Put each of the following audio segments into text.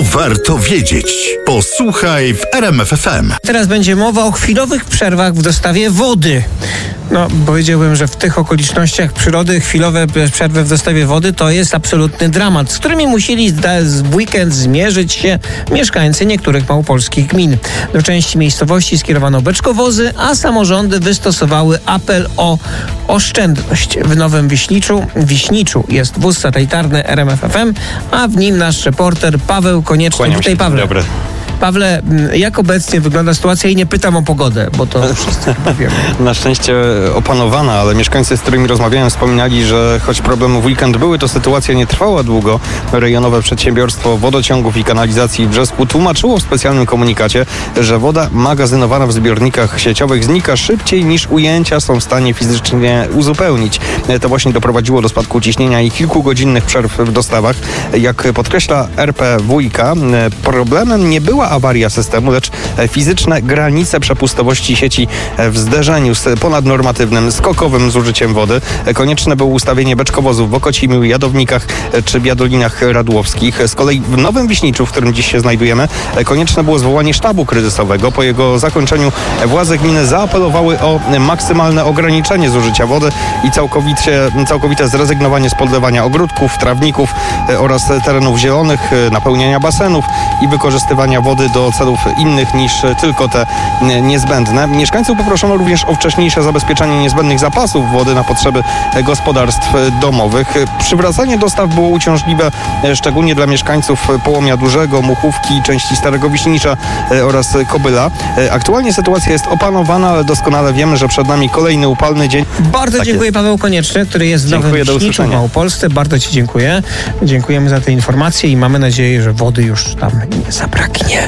warto wiedzieć. Posłuchaj w RMF FM. Teraz będzie mowa o chwilowych przerwach w dostawie wody. Powiedziałbym, że w tych okolicznościach przyrody chwilowe przerwy w dostawie wody to jest absolutny dramat, z którymi musieli w weekend zmierzyć się mieszkańcy niektórych małopolskich gmin. Do części miejscowości skierowano beczkowozy, a samorządy wystosowały apel o oszczędność. W Nowym Wiśniczu jest wóz satelitarny RMF FM, a w nim nasz reporter Paweł Konieczny. Witaj, Pawle. Dobry. Pawle, jak obecnie wygląda sytuacja i nie pytam o pogodę, bo to wszyscy wiemy. Na szczęście opanowana, ale mieszkańcy, z którymi rozmawiałem, wspominali, że choć problemy w weekend były, to sytuacja nie trwała długo. Rejonowe przedsiębiorstwo wodociągów i kanalizacji w Brzesku tłumaczyło w specjalnym komunikacie, że woda magazynowana w zbiornikach sieciowych znika szybciej niż ujęcia są w stanie fizycznie uzupełnić. To właśnie doprowadziło do spadku ciśnienia i kilkugodzinnych przerw w dostawach. Jak podkreśla RPWiK, problemem nie była awaria systemu, lecz fizyczne granice przepustowości sieci w zderzeniu z ponadnormatywnym, skokowym zużyciem wody. Konieczne było ustawienie beczkowozów w Okocimiu, Jadownikach czy Biadolinach Radłowskich. Z kolei w Nowym Wiśniczu, w którym dziś się znajdujemy, konieczne było zwołanie sztabu kryzysowego. Po jego zakończeniu władze gminy zaapelowały o maksymalne ograniczenie zużycia wody i całkowite zrezygnowanie z podlewania ogródków, trawników oraz terenów zielonych, napełniania basenów i wykorzystywania wody do celów innych niż tylko te niezbędne. Mieszkańców poproszono również o wcześniejsze zabezpieczenie niezbędnych zapasów wody na potrzeby gospodarstw domowych. Przywracanie dostaw było uciążliwe, szczególnie dla mieszkańców Połomia Dużego, Muchówki, części Starego Wiśnicza oraz Kobyla. Aktualnie sytuacja jest opanowana, ale doskonale wiemy, że przed nami kolejny upalny dzień. Bardzo dziękuję, Paweł Konieczny, który jest w Nowym Wiśniczu w Małopolsce. Bardzo Ci dziękuję. Dziękujemy za te informacje i mamy nadzieję, że wody już tam nie zabraknie.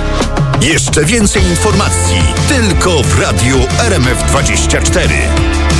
Jeszcze więcej informacji tylko w Radiu RMF 24.